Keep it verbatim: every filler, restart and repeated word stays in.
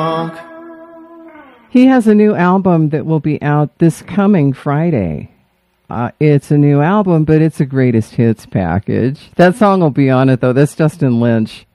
He has a new album that will be out this coming Friday. Uh, it's a new album, but it's a greatest hits package. That song will be on it, though. That's Justin Lynch.